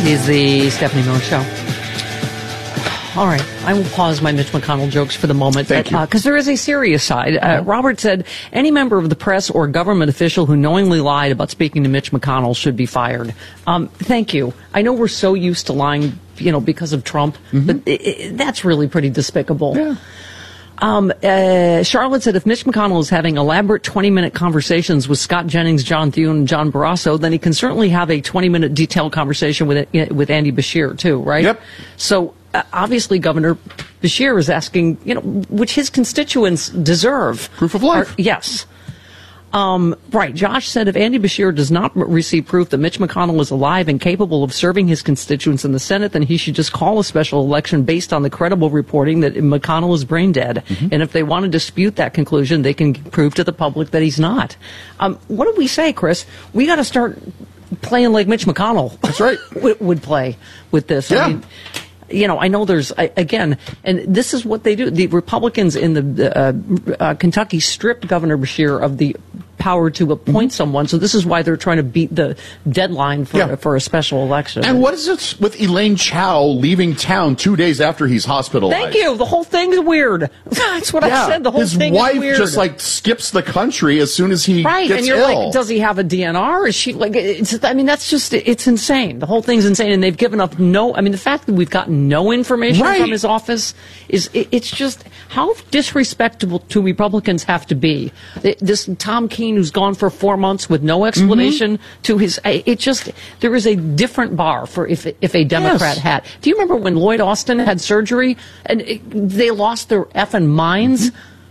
It is the Stephanie Miller Show. All right, I will pause my Mitch McConnell jokes for the moment, because there is a serious side. Robert said, any member of the press or government official who knowingly lied about speaking to Mitch McConnell should be fired. Thank you. I know we're so used to lying, because of Trump, but that's really pretty despicable. Yeah. Charlotte said if Mitch McConnell is having elaborate 20-minute conversations with Scott Jennings, John Thune, and John Barrasso, then he can certainly have a 20-minute detailed conversation with Andy Beshear, too, right? Yep. So, obviously, Governor Beshear is asking, which his constituents deserve. Proof of life. Yes. Right. Josh said if Andy Beshear does not receive proof that Mitch McConnell is alive and capable of serving his constituents in the Senate, then he should just call a special election based on the credible reporting that McConnell is brain dead. And if they want to dispute that conclusion, they can prove to the public that he's not. What did we say, Chris? We got to start playing like Mitch McConnell. That's right. would play with this. Yeah. I mean, I know there's, again, and this is what they do. The Republicans in the Kentucky stripped Governor Beshear of the power to appoint someone. So this is why they're trying to beat the deadline for a special election. And what is it with Elaine Chao leaving town 2 days after he's hospitalized? Thank you. The whole thing's weird. That's what I said. The whole thing is weird. His wife just skips the country as soon as he gets and you're ill. like, does he have a DNR? Is she that's just, it's insane. The whole thing's insane. And they've given up the fact that we've gotten no information from his office it's just, how disrespectful do Republicans have to be? This Tom Keene who's gone for 4 months with no explanation to his, there is a different bar for if a Democrat had. Do you remember when Lloyd Austin had surgery and they lost their effing minds?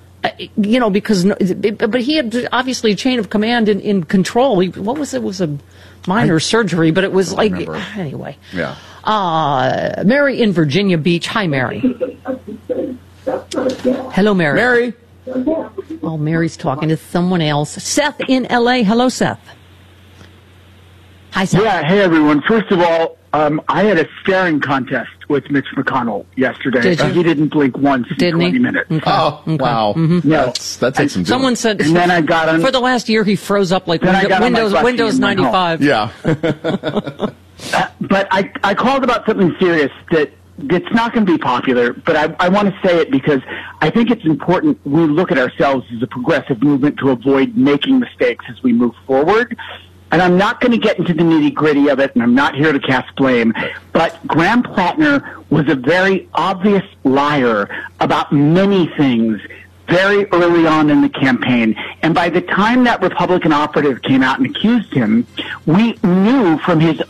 But he had obviously a chain of command in control. What was it? It was a minor surgery, but it was like, anyway. Yeah. Mary in Virginia Beach. Hi, Mary. Hello, Mary. Mary. Oh, Mary's talking to someone else. Seth in L.A. Hello, Seth. Hi, Seth. Yeah, hey, everyone. First of all, I had a staring contest with Mitch McConnell yesterday. Did you? He didn't blink once in 20 minutes. Okay. Oh, wow. No. That takes some doing. Someone said And then I got on, for the last year he froze up like Windows 95. Yeah. But I called about something serious that's not going to be popular, but I want to say it because I think it's important we look at ourselves as a progressive movement to avoid making mistakes as we move forward. And I'm not going to get into the nitty-gritty of it, and I'm not here to cast blame, but Graham Plattner was a very obvious liar about many things very early on in the campaign. And by the time that Republican operative came out and accused him, we knew from his